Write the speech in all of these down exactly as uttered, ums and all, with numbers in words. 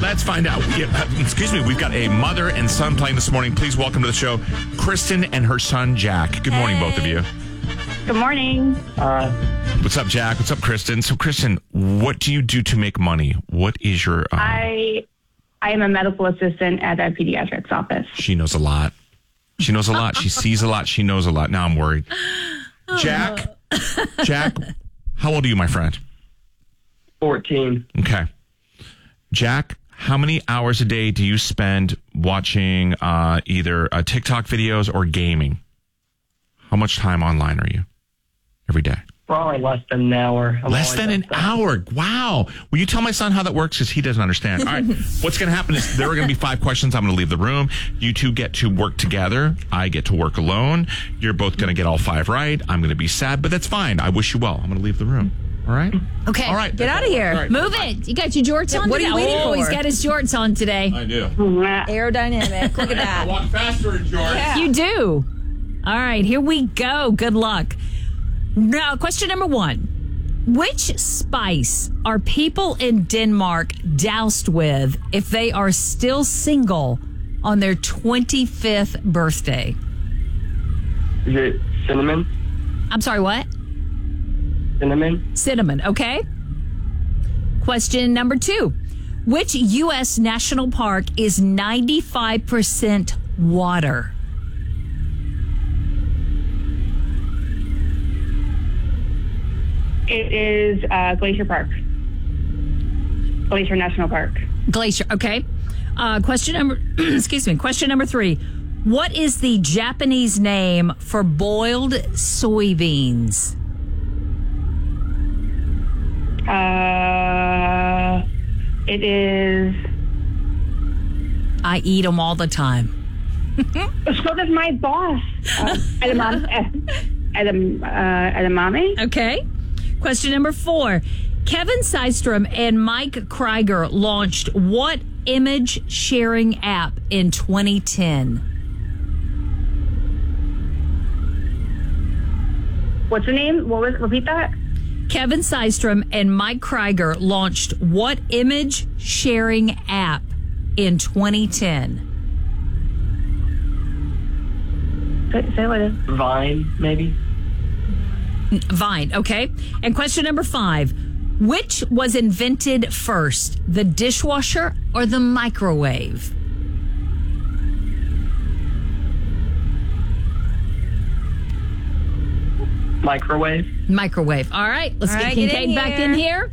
Let's find out. Yeah, excuse me. We've got a mother and son playing this morning. Please welcome to the show, Kristen and her son, Jack. Good morning, Hey. both of you. Good morning. Uh, What's up, Jack? What's up, Kristen? So, Kristen, what do you do to make money? What is your... Uh, I I am a medical assistant at a pediatrics office. She knows a lot. She knows a lot. She sees a lot. She knows a lot. Now I'm worried. Jack, Jack, how old are you, my friend? fourteen. Okay. Jack, how many hours a day do you spend watching uh, either uh, TikTok videos or gaming? How much time online are you every day? Probably less than an hour. I'm Less always than an outside. hour. Wow. Will you tell my son how that works? Because he doesn't understand. All right. What's going to happen is there are going to be five questions. I'm going to leave the room. You two get to work together. I get to work alone. You're both going to get all five right. I'm going to be sad, but that's fine. I wish you well. I'm going to leave the room. All right? Okay. All right. Get out of here. All right. Move it. You got your jorts on What are today? you waiting oh, for? he's got his jorts on today. I do. Aerodynamic. Look at that. Walk faster, George. Yeah. You do. All right, here we go. Good luck. Now, question number one. Which spice are people in Denmark doused with if they are still single on their twenty-fifth birthday? Is it cinnamon? I'm sorry, what? Cinnamon? Cinnamon, okay. Question number two. Which U S national park is ninety-five percent water? It is uh, Glacier Park. Glacier National Park. Glacier, okay. Uh, question number, excuse me, question number three. What is the Japanese name for boiled soybeans? Uh, it is. I eat them all the time. So does my boss. Uh, edamame. Edam, uh, edamame. Okay. Question number four. Kevin Systrom and Mike Krieger launched what image sharing app in twenty ten? What's the name? What was? Repeat that. Kevin Systrom and Mike Krieger launched what image sharing app in twenty ten? Say, say what it is. Vine, maybe? Vine, okay. And question number five. Which was invented first, the dishwasher or the microwave? Microwave? Microwave. All right, let's All get right, get Kincaid in back in here.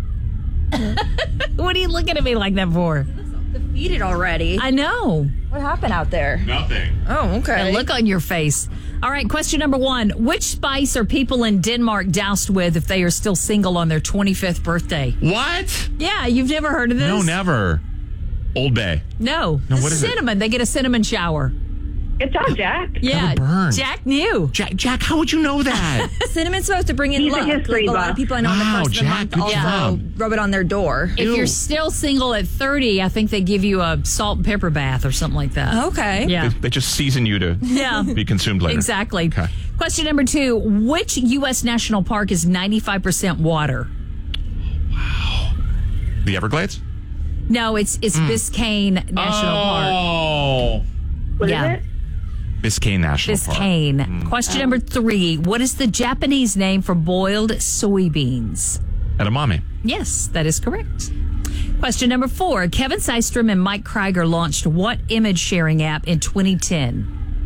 What are you looking at me like that for? Defeated already. I know. What happened out there? Nothing. Oh, okay. The look on your face. All right, question number one. Which spice are people in Denmark doused with if they are still single on their twenty-fifth birthday? What? Yeah, you've never heard of this? No, never. Old Bay. No. No, what is it? cinnamon. They get a cinnamon shower. Good job, Jack. Yeah. burn. Jack knew. Jack, Jack, how would you know that? Cinnamon's supposed to bring in He's a luck. history Like, a lot buff. of people I know on Wow, the first Jack, of the good month also job. rub it on their door. If you're still single at thirty, I think they give you a salt and pepper bath or something like that. Okay. Yeah. They, they just season you to Yeah. be consumed later. Exactly. Okay. Question number two. Which U S national park is ninety-five percent water? The Everglades? No, it's it's Biscayne National Park. Oh. What is Yeah. it? Biscayne National Park. Biscayne. Question number three. What is the Japanese name for boiled soybeans? Edamame. Yes, that is correct. Question number four. Kevin Systrom and Mike Krieger launched what image sharing app in twenty ten?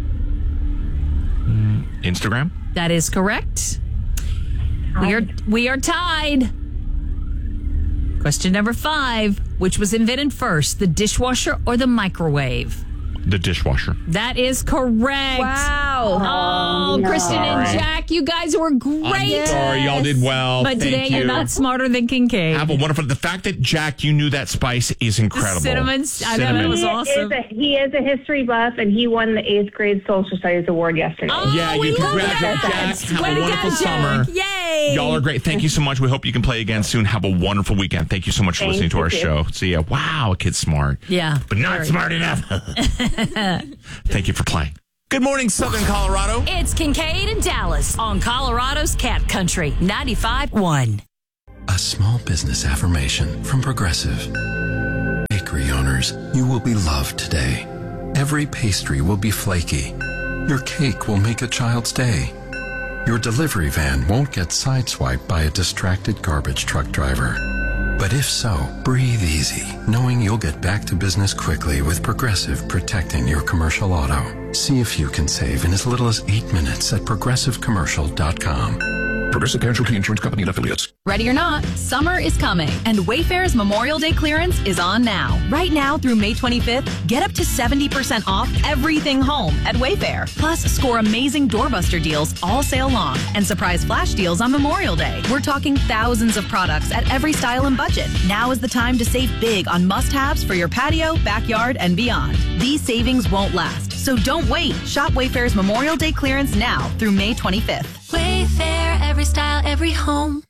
Instagram? That is correct. We are we are tied. Question number five. Which was invented first, the dishwasher or the microwave? The dishwasher. That is correct. Wow. Oh, Kristen and Sorry. Jack, you guys were great. I'm sorry, y'all did well. But Thank today you. you're not smarter than Kincaid. Have a wonderful. The fact that Jack, you knew that spice is incredible. cinnamon- I know, that was He awesome. Is a, he is a history buff, and he won the eighth grade social studies award yesterday. Oh, Yeah, we you love congratulate that. Jack. Have Way a to wonderful go, summer. Jack. Yay. Y'all are great. Thank you so much. We hope you can play again soon. Have a wonderful weekend. Thank you so much for Thank listening to you our too. show. See ya. Wow, kid's smart. Yeah. But not Very. smart enough. Thank you for playing. Good morning, Southern Colorado. It's Kincaid and Dallas on Colorado's Cat Country ninety-five point one. A small business affirmation from Progressive. Bakery years, you will be loved today. Every pastry will be flaky. Your cake will make a child's day. Your delivery van won't get sideswiped by a distracted garbage truck driver. But if so, breathe easy, knowing you'll get back to business quickly with Progressive protecting your commercial auto. See if you can save in as little as eight minutes at progressive commercial dot com. Progressive Casualty Insurance Company and Affiliates. Ready or not, summer is coming, and Wayfair's Memorial Day clearance is on now. Right now through May twenty-fifth, get up to seventy percent off everything home at Wayfair. Plus, score amazing doorbuster deals all sale long and surprise flash deals on Memorial Day. We're talking thousands of products at every style and budget. Now is the time to save big on must-haves for your patio, backyard, and beyond. These savings won't last, so don't wait. Shop Wayfair's Memorial Day clearance now through May twenty-fifth. Wayfair, every style, every home.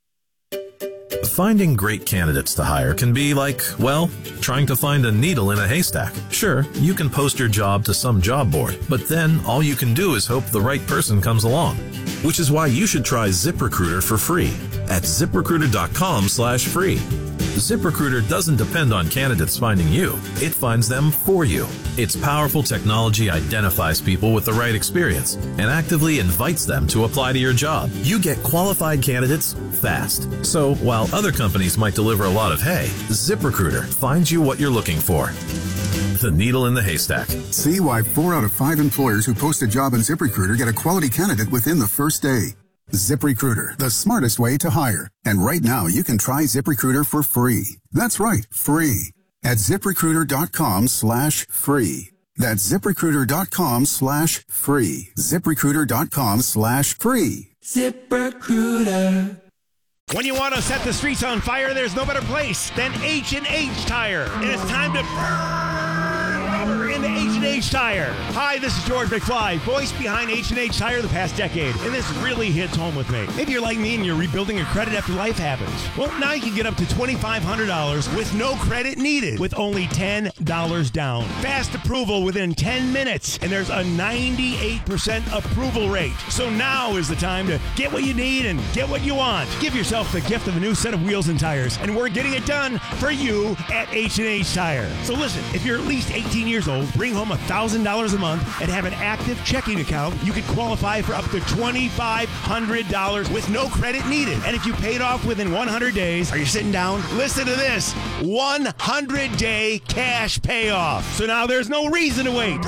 Finding great candidates to hire can be like, well, trying to find a needle in a haystack. Sure, you can post your job to some job board, but then all you can do is hope the right person comes along. Which is why you should try ZipRecruiter for free at ZipRecruiter.com slash free. ZipRecruiter doesn't depend on candidates finding you. It finds them for you. Its powerful technology identifies people with the right experience and actively invites them to apply to your job. You get qualified candidates fast. So while other companies might deliver a lot of hay, ZipRecruiter finds you what you're looking for. The needle in the haystack. See why four out of five employers who post a job on ZipRecruiter get a quality candidate within the first day. ZipRecruiter, the smartest way to hire. And right now, you can try ZipRecruiter for free. That's right, free. At ZipRecruiter.com slash free. That's ZipRecruiter.com slash free. ZipRecruiter.com slash free. ZipRecruiter. When you want to set the streets on fire, there's no better place than H and H Tire. And it's time to burn rubber into H and H Tire. Hi, this is George McFly, voice behind H and H Tire the past decade. And this really hits home with me. Maybe you're like me and you're rebuilding your credit after life happens. Well, now you can get up to twenty-five hundred dollars with no credit needed with only ten dollars down. Fast approval within ten minutes. And there's a ninety-eight percent approval rate. So now is the time to get what you need and get what you want. Give yourself the gift of a new set of wheels and tires. And we're getting it done for you at H and H Tire. So listen, if you're at least eighteen years old, bring home one thousand dollars a month, and have an active checking account, you can qualify for up to twenty-five hundred dollars with no credit needed. And if you paid off within one hundred days, are you sitting down? Listen to this, one hundred day cash payoff. So now there's no reason to wait.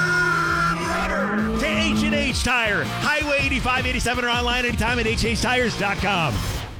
To H and H Tire, Highway eighty-five eighty-seven, or online anytime at H H tires dot com.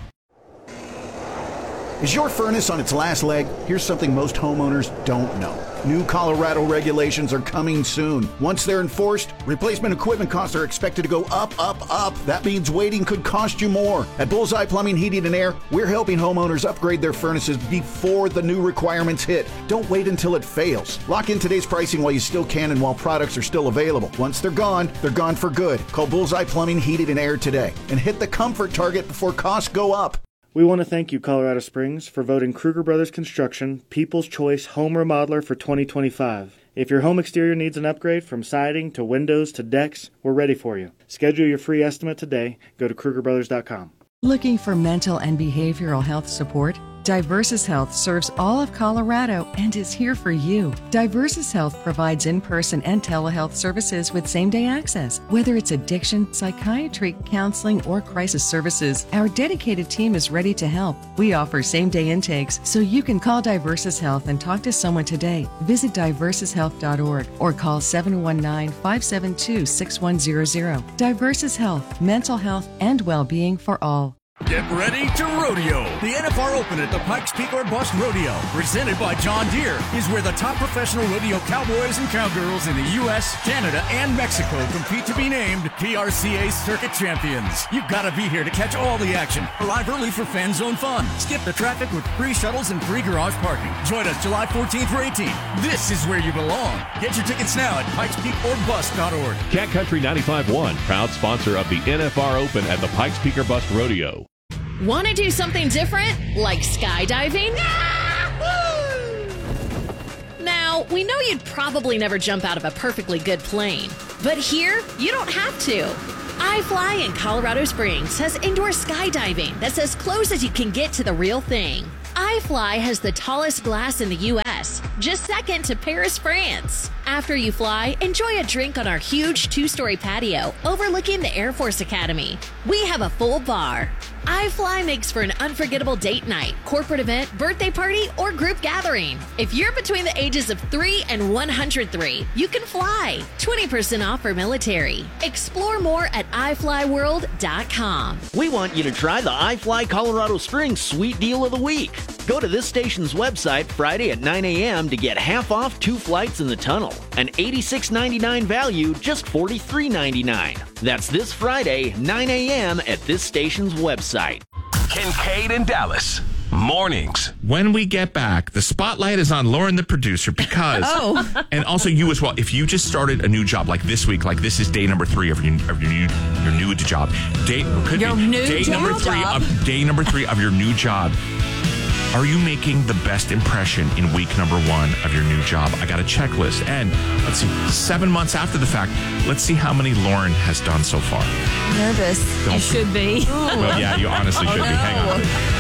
Is your furnace on its last leg? Here's something most homeowners don't know. New Colorado regulations are coming soon. Once they're enforced, replacement equipment costs are expected to go up, up, up. That means waiting could cost you more. At Bullseye Plumbing, Heating, and Air, we're helping homeowners upgrade their furnaces before the new requirements hit. Don't wait until it fails. Lock in today's pricing while you still can and while products are still available. Once they're gone, they're gone for good. Call Bullseye Plumbing, Heating, and Air today and hit the comfort target before costs go up. We want to thank you, Colorado Springs, for voting Kruger Brothers Construction People's Choice Home Remodeler for twenty twenty-five. If your home exterior needs an upgrade from siding to windows to decks, we're ready for you. Schedule your free estimate today. Go to Kruger Brothers dot com. Looking for mental and behavioral health support? Diversus Health serves all of Colorado and is here for you. Diversus Health provides in-person and telehealth services with same-day access. Whether it's addiction, psychiatry, counseling, or crisis services, our dedicated team is ready to help. We offer same-day intakes, so you can call Diversus Health and talk to someone today. Visit diversus health dot org or call seven one nine, five seven two, six one zero zero. Diversus Health, mental health and well-being for all. Get ready to rodeo. The N F R Open at the Pikes Peak or Bust Rodeo, presented by John Deere, is where the top professional rodeo cowboys and cowgirls in the U S, Canada, and Mexico compete to be named P R C A Circuit Champions. You've got to be here to catch all the action. Arrive early for fan zone fun. Skip the traffic with free shuttles and free garage parking. Join us July fourteenth through eighteenth. This is where you belong. Get your tickets now at pikes peak or bust dot org. Cat Country ninety-five point one, proud sponsor of the N F R Open at the Pikes Peak or Bust Rodeo. Want to do something different, like skydiving? Now, we know you'd probably never jump out of a perfectly good plane, but here, you don't have to. iFly in Colorado Springs has indoor skydiving that's as close as you can get to the real thing. iFly has the tallest glass in the U S, just second to Paris, France. After you fly, enjoy a drink on our huge two-story patio overlooking the Air Force Academy. We have a full bar. iFly makes for an unforgettable date night, corporate event, birthday party, or group gathering. If you're between the ages of three and one hundred three, you can fly. twenty percent off for military. Explore more at i fly world dot com. We want you to try the iFly Colorado Springs Sweet Deal of the Week. Go to this station's website Friday at nine a.m. to get half off two flights in the tunnel. An eighty-six ninety-nine value, just forty-three ninety-nine. That's this Friday, nine a.m. at this station's website. Kincaid and Dallas. Mornings. When we get back, the spotlight is on Lauren, the producer, because, Oh. and also you as well. If you just started a new job, like this week, like this is day number three of your of your new your new job. Day could Your be new day job. number three of day number three of your new job. Are you making the best impression in week number one of your new job? I got a checklist, and let's see, seven months after the fact, let's see how many Lauren has done so far. Nervous. Don't- You should be. Well, yeah, you honestly should be. Hang on.